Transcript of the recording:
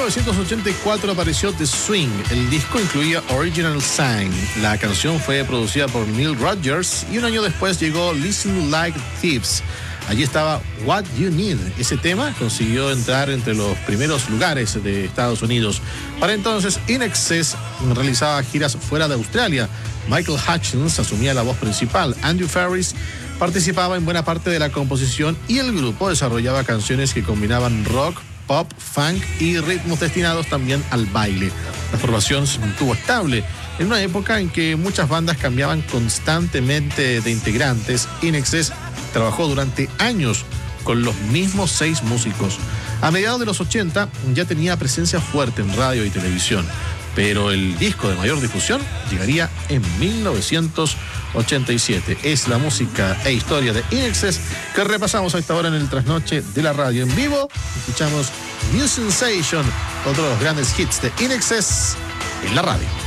1984 apareció The Swing. El disco incluía Original Sign. La canción fue producida por Neil Rogers y un año después llegó Listen Like Thieves. Allí estaba What You Need. Ese tema consiguió entrar entre los primeros lugares de Estados Unidos. Para entonces, In Excess realizaba giras fuera de Australia. Michael Hutchins asumía la voz principal. Andrew Farriss participaba en buena parte de la composición y el grupo desarrollaba canciones que combinaban rock, pop, funk y ritmos destinados también al baile. La formación se mantuvo estable en una época en que muchas bandas cambiaban constantemente de integrantes. In Excess trabajó durante años con los mismos 6 músicos. A mediados de los 80 ya tenía presencia fuerte en radio y televisión, pero el disco de mayor difusión llegaría en 1987. Es la música e historia de In Excess que repasamos a esta hora en el trasnoche de la radio en vivo. Escuchamos New Sensation, otro de los grandes hits de In Excess en la radio.